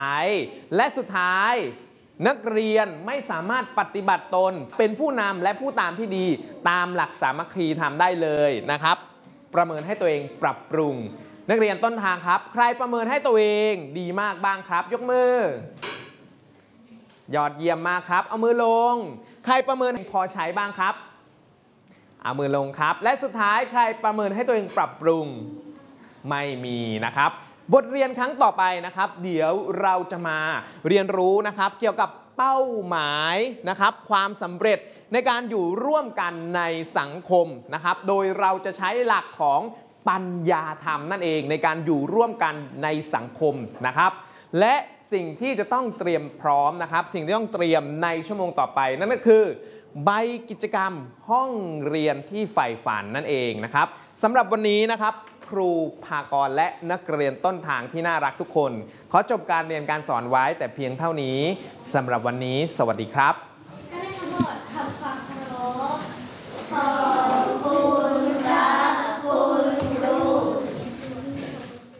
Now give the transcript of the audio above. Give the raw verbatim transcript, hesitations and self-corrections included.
และสุดท้ายนักเรียนไม่สามารถปฏิบัติตนเป็นผู้นำและผู้ตามที่ดีตามหลักสามัคคีทำได้เลยนะครับประเมินให้ตัวเองปรับปรุงนักเรียนต้นทางครับใครประเมินให้ตัวเองดีมากบ้างครับยกมือยอดเยี่ยมมากครับเอามือลงใครประเมินพอใช้บ้างครับเอามือลงครับและสุดท้ายใครประเมินให้ตัวเองปรับปรุงไม่มีนะครับบทเรียนครั้งต่อไปนะครับเดี๋ยวเราจะมาเรียนรู้นะครับเกี่ยวกับเป้าหมายนะครับความสำเร็จในการอยู่ร่วมกันในสังคมนะครับโดยเราจะใช้หลักของปัญญาธรรมนั่นเองในการอยู่ร่วมกันในสังคมนะครับและสิ่งที่จะต้องเตรียมพร้อมนะครับสิ่งที่ต้องเตรียมในชั่วโมงต่อไปนั่นก็คือใบกิจกรรมห้องเรียนที่ใฝ่ฝันนั่นเองนะครับสำหรับวันนี้นะครับครูภากรและนักเรียนต้นทางที่น่ารักทุกคนขอจบการเรียนการสอนไว้แต่เพียงเท่านี้สำหรับวันนี้สวัสดีครับ